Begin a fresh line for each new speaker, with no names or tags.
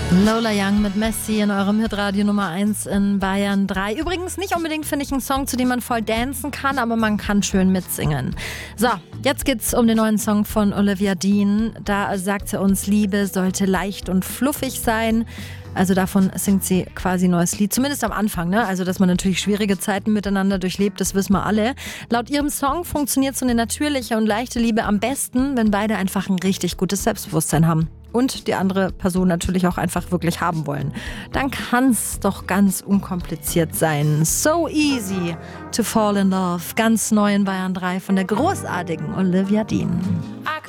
Lola Young mit Messi in eurem Hitradio Nummer 1 in Bayern 3. Übrigens nicht unbedingt, finde ich, ein Song, zu dem man voll dancen kann, aber man kann schön mitsingen. So, jetzt geht's um den neuen Song von Olivia Dean. Da sagt sie uns, Liebe sollte leicht und fluffig sein. Also davon singt sie quasi ein neues Lied, zumindest am Anfang, ne? Also dass man natürlich schwierige Zeiten miteinander durchlebt, das wissen wir alle. Laut ihrem Song funktioniert so eine natürliche und leichte Liebe am besten, wenn beide einfach ein richtig gutes Selbstbewusstsein haben. Und die andere Person natürlich auch einfach wirklich haben wollen. Dann kann's doch ganz unkompliziert sein. So easy to fall in love. Ganz neu in Bayern 3 von der großartigen Olivia Dean.